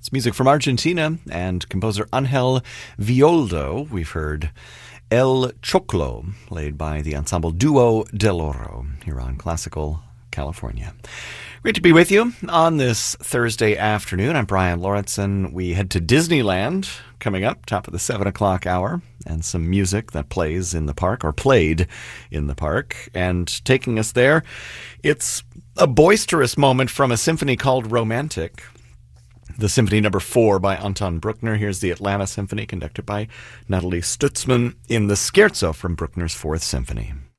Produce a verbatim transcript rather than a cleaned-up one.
It's music from Argentina and composer Angel Violdo. We've heard El Choclo, played by the ensemble Duo del Oro here on Classical California. Great to be with you on this Thursday afternoon. I'm Brian Lauritsen. We head to Disneyland coming up, top of the seven o'clock hour, and some music that plays in the park, or played in the park. And taking us there, it's a boisterous moment from a symphony called Romantic, the Symphony Number Four by Anton Bruckner. Here's the Atlanta Symphony, conducted by Nathalie Stutzmann in the Scherzo from Bruckner's Fourth Symphony.